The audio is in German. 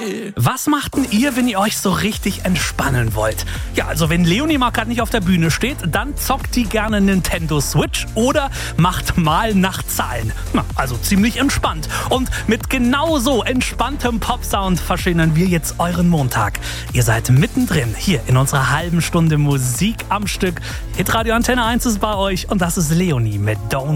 Was macht denn ihr, wenn ihr euch so richtig entspannen wollt? Ja, also wenn Leonie mal gerade nicht auf der Bühne steht, dann zockt die gerne Nintendo Switch oder macht mal nach Zahlen. Na, also ziemlich entspannt. Und mit genau so entspanntem Popsound verschönern wir jetzt euren Montag. Ihr seid mittendrin hier in unserer halben Stunde Musik am Stück. Hitradio Antenne 1 ist bei euch und das ist Leonie mit Don't